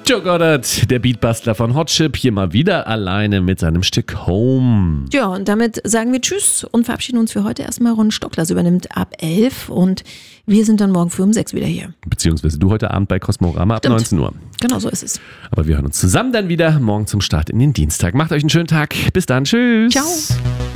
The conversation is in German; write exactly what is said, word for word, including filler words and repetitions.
Joe Goddard, der Beatbastler von Hot Chip, hier mal wieder alleine mit seinem Stück Home. Ja, und damit sagen wir Tschüss und verabschieden uns für heute erstmal. Ron Stocklas übernimmt ab elf und wir sind dann morgen früh um sechs wieder hier. Beziehungsweise du heute Abend bei Cosmorama ab Stimmt. neunzehn Uhr. Genau so ist es. Aber wir hören uns zusammen dann wieder morgen zum Start in den Dienstag. Macht euch einen schönen Tag. Bis dann. Tschüss. Ciao.